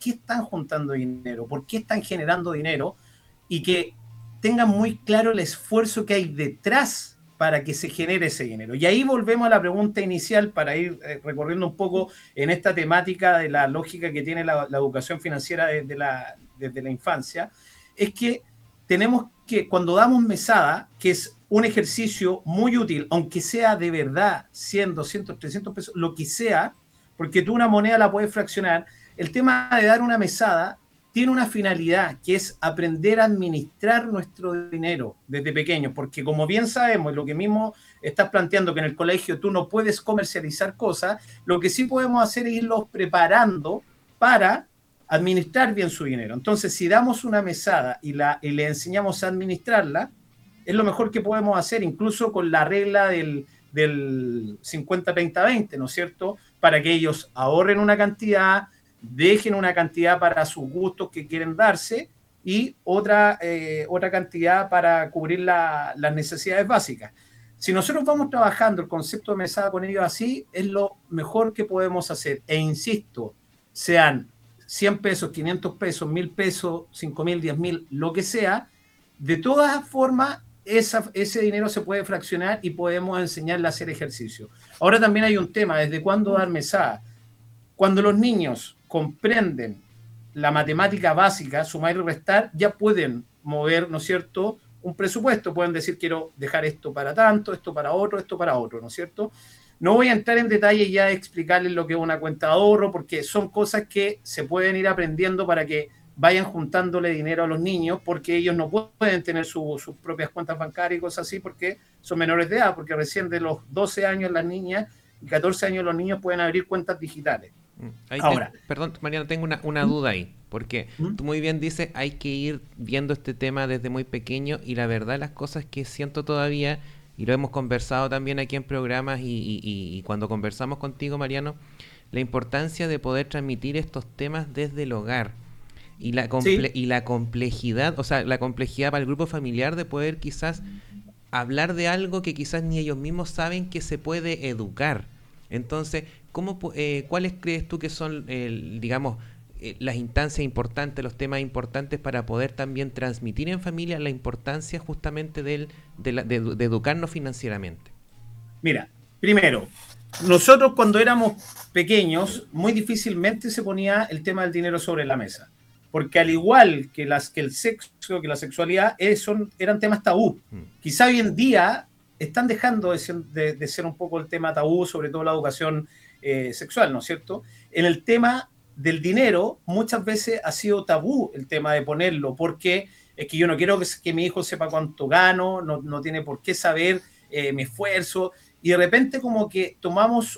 qué están juntando dinero, por qué están generando dinero, y que tengan muy claro el esfuerzo que hay detrás para que se genere ese dinero. Y ahí volvemos a la pregunta inicial para ir recorriendo un poco en esta temática de la lógica que tiene la educación financiera desde la infancia, es que tenemos que, cuando damos mesada, que es un ejercicio muy útil, aunque sea de verdad 100, 200, 300 pesos, lo que sea, porque tú una moneda la puedes fraccionar, el tema de dar una mesada tiene una finalidad, que es aprender a administrar nuestro dinero desde pequeño, porque como bien sabemos, lo que mismo estás planteando, que en el colegio tú no puedes comercializar cosas, lo que sí podemos hacer es irlos preparando para administrar bien su dinero. Entonces, si damos una mesada y le enseñamos a administrarla, es lo mejor que podemos hacer, incluso con la regla del 50-30-20, ¿no es cierto? Para que ellos ahorren una cantidad, dejen una cantidad para sus gustos que quieren darse y otra cantidad para cubrir las necesidades básicas. Si nosotros vamos trabajando el concepto de mesada con ellos así, es lo mejor que podemos hacer. E insisto, sean 100 pesos, 500 pesos, 1000 pesos, 5000, 10.000, lo que sea, de todas formas, ese dinero se puede fraccionar y podemos enseñarle a hacer ejercicio. Ahora también hay un tema, ¿desde cuándo dar mesada? Cuando los niños comprenden la matemática básica, sumar y restar, ya pueden mover, ¿no es cierto?, un presupuesto. Pueden decir, quiero dejar esto para tanto, esto para otro, ¿no es cierto? No voy a entrar en detalle ya de explicarles lo que es una cuenta de ahorro, porque son cosas que se pueden ir aprendiendo para que vayan juntándole dinero a los niños, porque ellos no pueden tener sus propias cuentas bancarias y cosas así, porque son menores de edad, porque recién de los 12 años las niñas y 14 años los niños pueden abrir cuentas digitales. Ahora, Perdón, Mariano, tengo una duda ahí, porque ¿Mm? tú muy bien dices, hay que ir viendo este tema desde muy pequeño y la verdad las cosas que siento todavía, y lo hemos conversado también aquí en programas y cuando conversamos contigo, Mariano, la importancia de poder transmitir estos temas desde el hogar Sí, y la complejidad, o sea, la complejidad para el grupo familiar de poder quizás hablar de algo que quizás ni ellos mismos saben que se puede educar. Entonces, ¿cuáles crees tú que son, digamos, las instancias importantes, los temas importantes para poder también transmitir en familia la importancia justamente de educarnos financieramente? mira, primero, nosotros cuando éramos pequeños, muy difícilmente se ponía el tema del dinero sobre la mesa. Porque al igual que el sexo, que la sexualidad, eran temas tabú. Mm. Quizá hoy en día están dejando de ser un poco el tema tabú, sobre todo la educación sexual, ¿no es cierto? En el tema del dinero, muchas veces ha sido tabú el tema de ponerlo, porque es que yo no quiero que mi hijo sepa cuánto gano, no tiene por qué saber mi esfuerzo, y de repente como que tomamos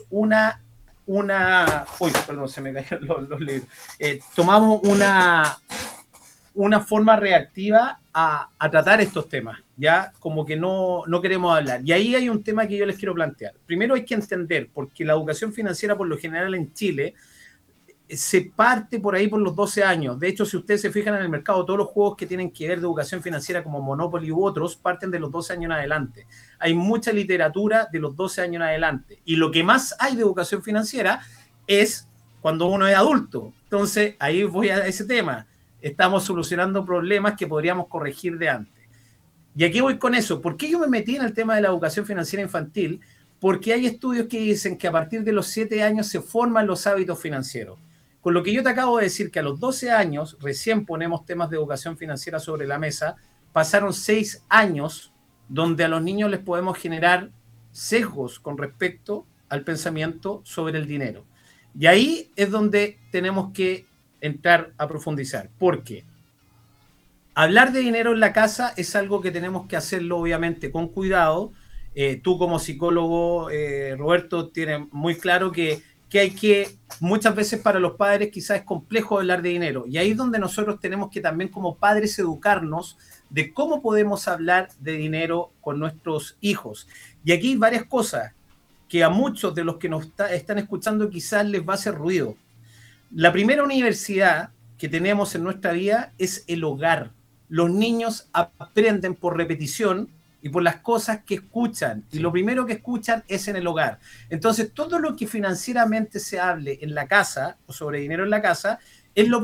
uy, perdón, se me cayeron los libros. Tomamos una forma reactiva a tratar estos temas, ya como que no queremos hablar. Y ahí hay un tema que yo les quiero plantear. Primero hay que entender, porque la educación financiera por lo general en Chile se parte por ahí por los 12 años. De hecho, si ustedes se fijan en el mercado, todos los juegos que tienen que ver de educación financiera como Monopoly u otros parten de los 12 años en adelante. Hay mucha literatura de los 12 años en adelante. Y lo que más hay de educación financiera es cuando uno es adulto. Entonces, ahí voy a ese tema. Estamos solucionando problemas que podríamos corregir de antes. Y aquí voy con eso. ¿Por qué yo me metí en el tema de la educación financiera infantil? Porque hay estudios que dicen que a partir de los 7 años se forman los hábitos financieros. Con lo que yo te acabo de decir, que a los 12 años recién ponemos temas de educación financiera sobre la mesa, pasaron 6 años donde a los niños les podemos generar sesgos con respecto al pensamiento sobre el dinero. Y ahí es donde tenemos que entrar a profundizar. ¿Por qué? Hablar de dinero en la casa es algo que tenemos que hacerlo obviamente con cuidado. Tú como psicólogo, Roberto, tienes muy claro muchas veces para los padres quizás es complejo hablar de dinero. Y ahí es donde nosotros tenemos que también como padres educarnos de cómo podemos hablar de dinero con nuestros hijos. Y aquí hay varias cosas que a muchos de los que nos están escuchando quizás les va a hacer ruido. La primera universidad que tenemos en nuestra vida es el hogar. Los niños aprenden por repetición y por las cosas que escuchan. Y Sí. lo primero que escuchan es en el hogar. Entonces, todo lo que financieramente se hable en la casa o sobre dinero en la casa es lo